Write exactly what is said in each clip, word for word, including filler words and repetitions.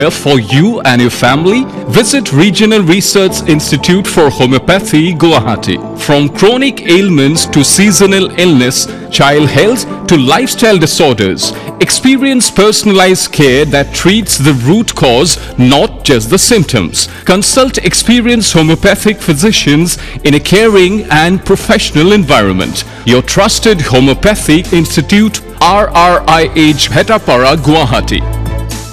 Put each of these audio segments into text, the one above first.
For you and your family, visit Regional Research Institute for Homeopathy, Guwahati. From chronic ailments to seasonal illness, child health to lifestyle disorders, experience personalized care that treats the root cause, not just the symptoms. Consult experienced homeopathic physicians in a caring and professional environment. Your trusted Homeopathy Institute, R R I H, Bhetapara, Guwahati.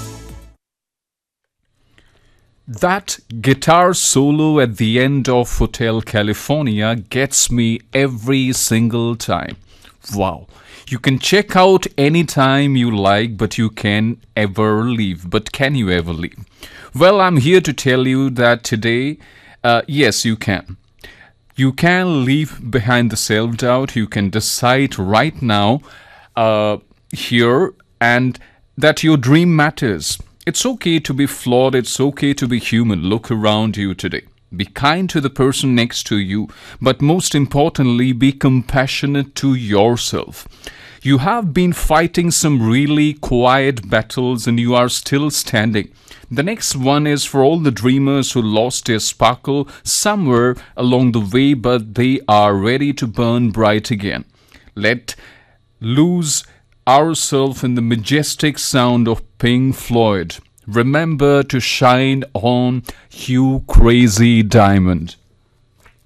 That guitar solo at the end of Hotel California gets me every single time. Wow. You can check out anytime you like, but you can ever leave. But can you ever leave? Well, I'm here to tell you that today, uh, yes, you can. You can leave behind the self-doubt. You can decide right now, uh, here, and that your dream matters. It's okay to be flawed. It's okay to be human. Look around you today. Be kind to the person next to you. But most importantly, be compassionate to yourself. You have been fighting some really quiet battles and you are still standing. The next one is for all the dreamers who lost their sparkle somewhere along the way, but they are ready to burn bright again. Let loose ourselves in the majestic sound of Pink Floyd. Remember to shine on, you crazy diamond.